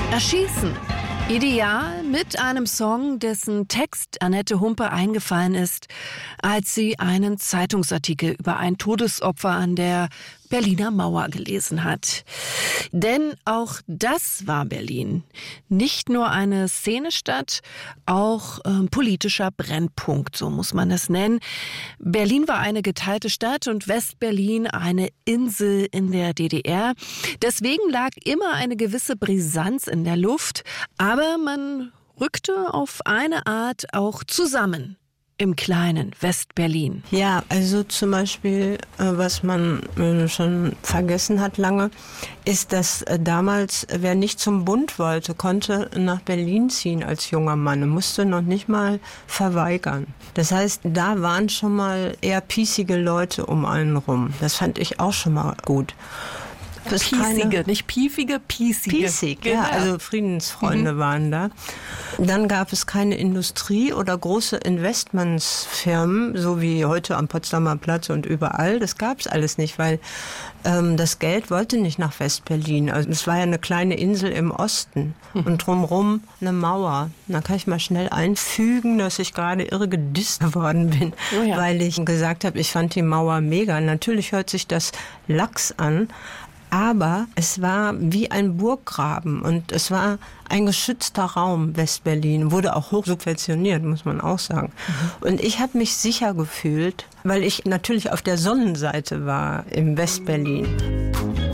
Erschießen. Ideal mit einem Song, dessen Text Annette Humpe eingefallen ist, als sie einen Zeitungsartikel über ein Todesopfer an der Berliner Mauer gelesen hat. Denn auch das war Berlin. Nicht nur eine Szenestadt, auch politischer Brennpunkt, so muss man es nennen. Berlin war eine geteilte Stadt und West-Berlin eine Insel in der DDR. Deswegen lag immer eine gewisse Brisanz in der Luft, aber man rückte auf eine Art auch zusammen. Im kleinen West-Berlin. Ja, also zum Beispiel, was man schon vergessen hat lange, ist, dass damals, wer nicht zum Bund wollte, konnte nach Berlin ziehen als junger Mann und musste noch nicht mal verweigern. Das heißt, da waren schon mal eher piesige Leute um einen rum. Das fand ich auch schon mal gut. Piesige, nicht piefige, piesige. Piesig, genau. Ja, also Friedensfreunde waren da. Dann gab es keine Industrie oder große Investmentsfirmen, so wie heute am Potsdamer Platz und überall. Das gab es alles nicht, weil das Geld wollte nicht nach West-Berlin. Also es war ja eine kleine Insel im Osten und drumherum eine Mauer. Da kann ich mal schnell einfügen, dass ich gerade irre gedisst worden bin, weil ich gesagt habe, ich fand die Mauer mega. Natürlich hört sich das Lax an, aber es war wie ein Burggraben und es war ein geschützter Raum, West-Berlin. Wurde auch hoch subventioniert, muss man auch sagen. Und ich habe mich sicher gefühlt, weil ich natürlich auf der Sonnenseite war im West-Berlin.